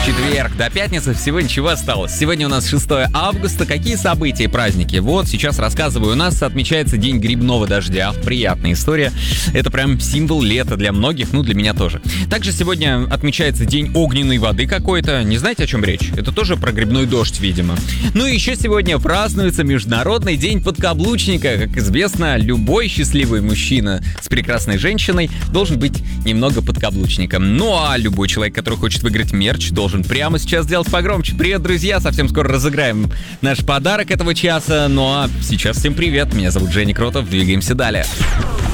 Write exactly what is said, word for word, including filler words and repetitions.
Четверг, до пятницы всего ничего осталось. Сегодня у нас шестое августа. Какие события и праздники? Вот, сейчас рассказываю. У нас отмечается День грибного дождя. Приятная история. Это прям символ лета для многих, ну для меня тоже. Также сегодня отмечается День огненной воды какой-то. Не знаете, о чем речь? Это тоже про грибной дождь, видимо. Ну и еще сегодня празднуется Международный день подкаблучника. Как известно, любой счастливый мужчина с прекрасной женщиной должен быть немного подкаблучником. Ну а любой человек, который хочет выиграть мерч, должен прямо сейчас сделать погромче. Привет, друзья! Совсем скоро разыграем наш подарок этого часа. Ну а сейчас всем привет! Меня зовут Женя Кротов. Двигаемся далее.